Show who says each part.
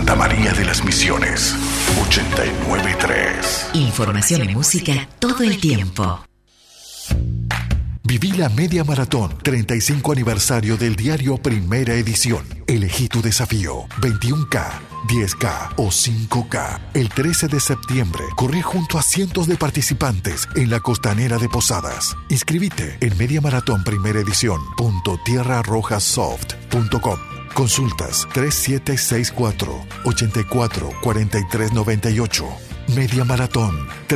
Speaker 1: Santa María de las Misiones, 89.3.
Speaker 2: Información y música todo el tiempo.
Speaker 3: Viví la Media Maratón, 35 aniversario del diario Primera Edición. Elegí tu desafío, 21K, 10K o 5K. El 13 de septiembre, corre junto a cientos de participantes en la costanera de Posadas. Inscribite en mediamaratonprimeraedición.tierrarrojasoft.com. Consultas 3764 84 43 98. Media Maratón.